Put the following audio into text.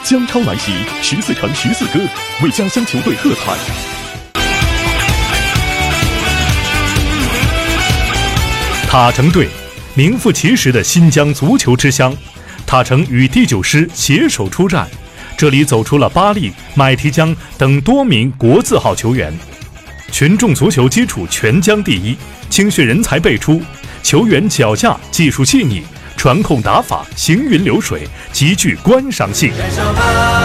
江超来袭，14城14歌为家乡球队喝彩。 塔城队，名副其实的新疆足球之乡。塔城与第9师携手出战，这里走出了巴力、麦提江等多名国字号球员。群众足球基础全疆第一，青训人才辈出，球员脚下技术细腻，传控打法行云流水，极具观赏性。